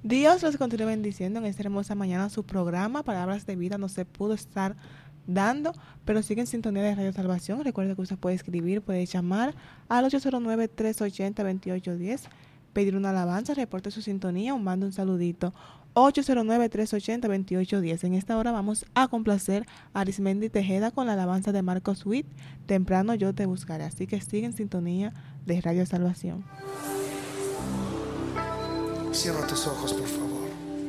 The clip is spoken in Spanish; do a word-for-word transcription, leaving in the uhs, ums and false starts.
Dios los continúe bendiciendo en esta hermosa mañana. Su programa Palabras de Vida no se pudo estar dando, pero sigue en sintonía de Radio Salvación. Recuerde que usted puede escribir, puede llamar al ocho cero nueve, tres ocho cero, dos ocho uno cero, pedir una alabanza, reporte su sintonía o mande un saludito. ocho cero nueve, tres ocho cero, dos ocho uno cero. En esta hora vamos a complacer a Arismendi Tejeda con la alabanza de Marcos Witt, Temprano yo te buscaré. Así que sigue en sintonía de Radio Salvación. Cierra tus ojos, por favor.